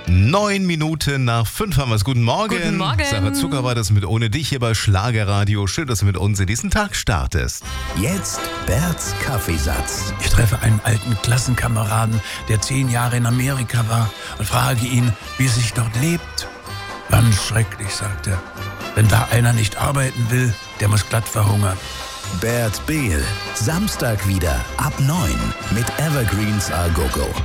9:09 haben wir es. Guten Morgen. Guten Morgen. Sarah Zucker war das mit Ohne dich hier bei Schlagerradio. Schön, dass du mit uns in diesen Tag startest. Jetzt Berts Kaffeesatz. Ich treffe einen alten Klassenkameraden, der 10 Jahre in Amerika war und frage ihn, wie es sich dort lebt. Ganz schrecklich, sagt er. Wenn da einer nicht arbeiten will, der muss glatt verhungern. Bert Behl. Samstag wieder ab 9 mit Evergreens A Go Go.